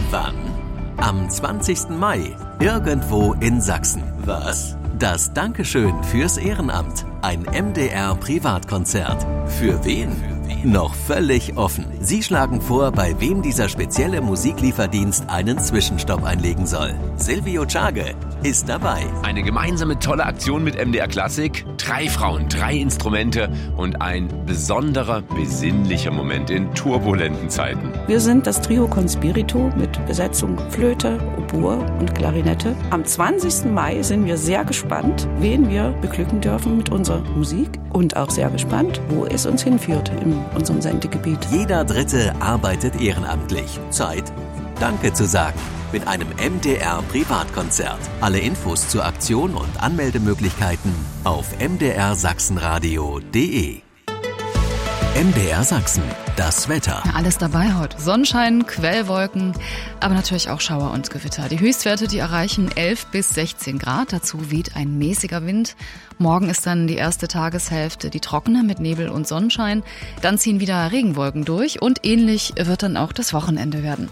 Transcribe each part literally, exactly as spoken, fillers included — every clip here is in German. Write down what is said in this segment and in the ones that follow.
Wann? Am zwanzigsten Mai, irgendwo in Sachsen. Was? Das Dankeschön fürs Ehrenamt. Ein M D R-Privatkonzert. Für wen? Noch völlig offen. Sie schlagen vor, bei wem dieser spezielle Musiklieferdienst einen Zwischenstopp einlegen soll. Silvio Czage ist dabei. Eine gemeinsame tolle Aktion mit M D R Klassik. Drei Frauen, drei Instrumente und ein besonderer, besinnlicher Moment in turbulenten Zeiten. Wir sind das Trio Conspirito mit Besetzung Flöte, Oboe und Klarinette. Am zwanzigsten Mai sind wir sehr gespannt, wen wir beglücken dürfen mit unserer Musik und auch sehr gespannt, wo es uns hinführt in unserem Sendegebiet. Jeder Dritte arbeitet ehrenamtlich. Zeit, Danke zu sagen. Mit einem M D R-Privatkonzert. Alle Infos zur Aktion und Anmeldemöglichkeiten auf m d r sachsenradio punkt d e. M D R Sachsen, das Wetter. Ja, alles dabei heute. Sonnenschein, Quellwolken, aber natürlich auch Schauer und Gewitter. Die Höchstwerte, die erreichen elf bis sechzehn Grad. Dazu weht ein mäßiger Wind. Morgen ist dann die erste Tageshälfte die trockene mit Nebel und Sonnenschein. Dann ziehen wieder Regenwolken durch und ähnlich wird dann auch das Wochenende werden.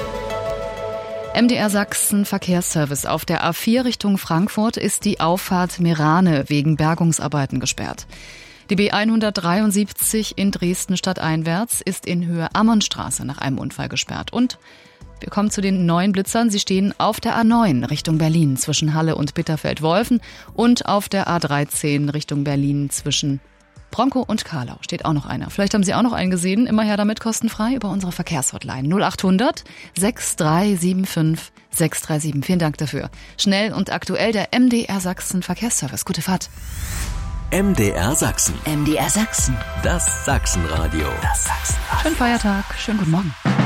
M D R Sachsen Verkehrsservice. Auf der A vier Richtung Frankfurt ist die Auffahrt Merane wegen Bergungsarbeiten gesperrt. Die B hundertdreiundsiebzig in Dresden stadteinwärts ist in Höhe Ammonstraße nach einem Unfall gesperrt. Und wir kommen zu den neuen Blitzern. Sie stehen auf der A neun Richtung Berlin zwischen Halle und Bitterfeld-Wolfen und auf der A dreizehn Richtung Berlin zwischen Bronkow und Karlau steht auch noch einer. Vielleicht haben Sie auch noch einen gesehen. Immer her damit kostenfrei über unsere Verkehrshotline null acht hundert sechs drei sieben fünf sechs drei sieben. Vielen Dank dafür. Schnell und aktuell der M D R Sachsen Verkehrsservice. Gute Fahrt. M D R Sachsen. M D R Sachsen. Das Sachsenradio. Das Sachsenradio. Schönen Feiertag. Schönen guten Morgen.